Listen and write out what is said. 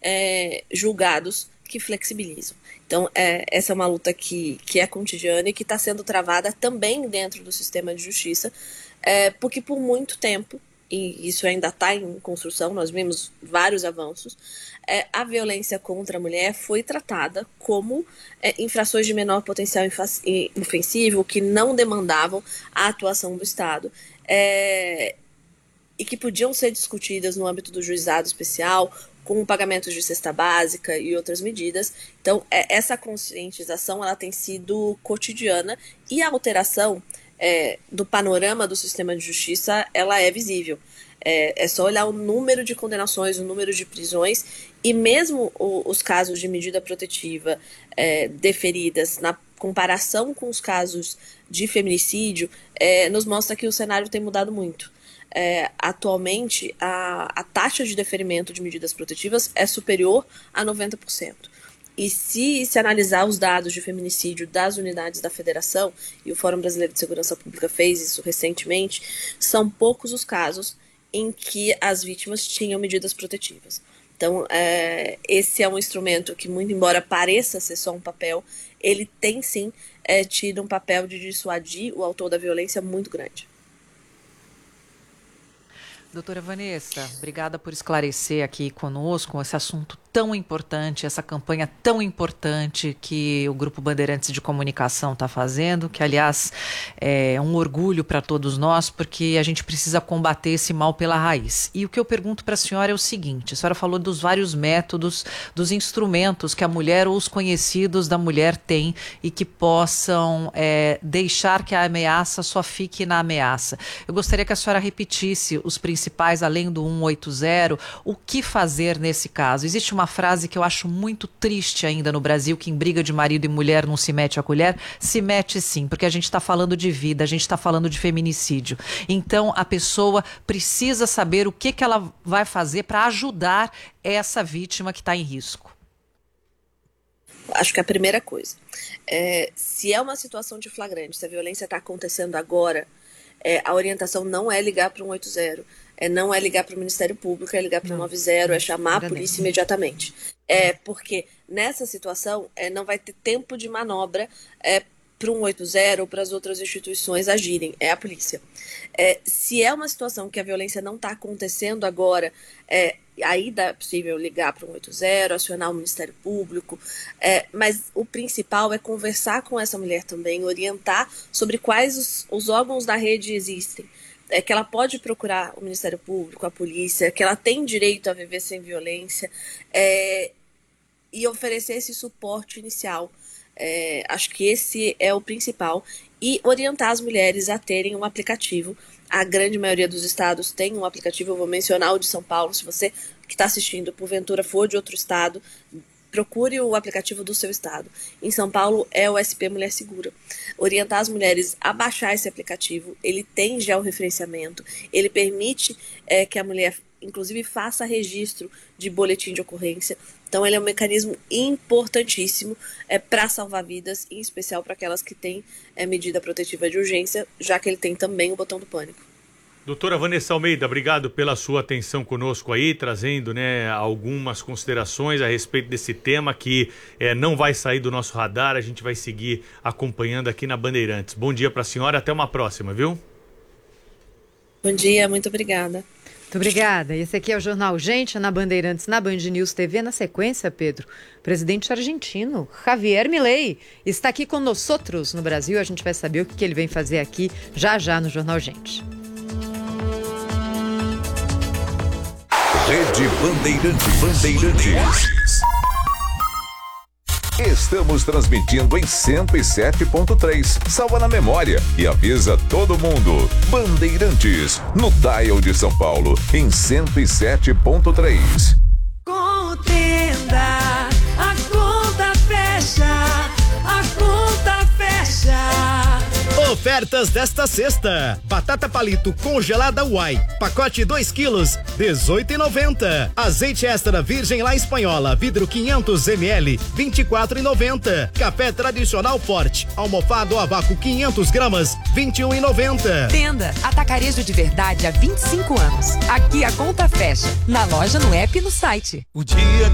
julgados que flexibilizam. Então, essa é uma luta que é cotidiana e que está sendo travada também dentro do sistema de justiça, porque por muito tempo, e isso ainda está em construção, nós vimos vários avanços, a violência contra a mulher foi tratada como infrações de menor potencial ofensivo, que não demandavam a atuação do Estado, e que podiam ser discutidas no âmbito do juizado especial, com pagamentos de cesta básica e outras medidas. Então, essa conscientização ela tem sido cotidiana, e a alteração do panorama do sistema de justiça ela é visível. É só olhar o número de condenações, o número de prisões, e mesmo os casos de medida protetiva deferidas na comparação com os casos de feminicídio, nos mostra que o cenário tem mudado muito. Atualmente, a taxa de deferimento de medidas protetivas é superior a 90%. E se analisar os dados de feminicídio das unidades da Federação, e o Fórum Brasileiro de Segurança Pública fez isso recentemente, são poucos os casos em que as vítimas tinham medidas protetivas. Então, esse é um instrumento que, muito embora pareça ser só um papel, ele tem sim tido um papel de dissuadir o autor da violência muito grande. Doutora Vanessa, obrigada por esclarecer aqui conosco esse assunto tão importante, essa campanha tão importante que o Grupo Bandeirantes de Comunicação está fazendo, que, aliás, é um orgulho para todos nós, porque a gente precisa combater esse mal pela raiz. E o que eu pergunto para a senhora é o seguinte: a senhora falou dos vários métodos, dos instrumentos que a mulher ou os conhecidos da mulher têm e que possam deixar que a ameaça só fique na ameaça. Eu gostaria que a senhora repetisse os principais, além do 180, o que fazer nesse caso. Existe uma frase que eu acho muito triste ainda no Brasil: que em briga de marido e mulher não se mete a colher. Se mete sim, porque a gente está falando de vida, a gente está falando de feminicídio. Então a pessoa precisa saber o que ela vai fazer para ajudar essa vítima que está em risco. Acho que a primeira coisa, se é uma situação de flagrante, se a violência está acontecendo agora, a orientação não é ligar para o 180, não é ligar para o Ministério Público, é ligar para o 90, é chamar a polícia imediatamente. Porque nessa situação não vai ter tempo de manobra para o 180 ou para as outras instituições agirem, é a polícia. Se é uma situação que a violência não está acontecendo agora, aí é possível ligar para o 180, acionar o Ministério Público, mas o principal é conversar com essa mulher também, orientar sobre quais os órgãos da rede existem, que ela pode procurar o Ministério Público, a polícia, que ela tem direito a viver sem violência, e oferecer esse suporte inicial. Acho que esse é o principal, e orientar as mulheres a terem um aplicativo. A grande maioria dos estados tem um aplicativo. Eu vou mencionar o de São Paulo. Se você que está assistindo, porventura, for de outro estado, procure o aplicativo do seu estado. Em São Paulo é o SP Mulher Segura. Orientar as mulheres a baixar esse aplicativo. Ele tem georreferenciamento, ele permite que a mulher, inclusive, faça registro de boletim de ocorrência. Então, ele é um mecanismo importantíssimo para salvar vidas, em especial para aquelas que têm medida protetiva de urgência, já que ele tem também o botão do pânico. Doutora Vanessa Almeida, obrigado pela sua atenção conosco aí, trazendo algumas considerações a respeito desse tema que não vai sair do nosso radar. A gente vai seguir acompanhando aqui na Bandeirantes. Bom dia para a senhora, até uma próxima, viu? Bom dia, muito obrigada. Muito obrigada. Esse aqui é o Jornal Gente, na Bandeirantes, na Band News TV. Na sequência, Pedro, o presidente argentino, Javier Milei, está aqui com nós outros no Brasil. A gente vai saber o que ele vem fazer aqui já já no Jornal Gente. Rede Bandeirantes. Estamos transmitindo em 107.3. Salva na memória e avisa todo mundo. Bandeirantes, no dial de São Paulo, em 107.3. Contenda, a conta fecha, a conta fecha. Ofertas desta sexta: batata palito congelada Uai, pacote 2 quilos, R$18,90. Azeite extra virgem La Espanhola, vidro 500 ml, R$24,90. Café tradicional forte, almofado a vácuo 500 gramas, R$21,90. Tenda, atacarejo de verdade há 25 anos. Aqui a conta fecha, na loja, no app e no site. O dia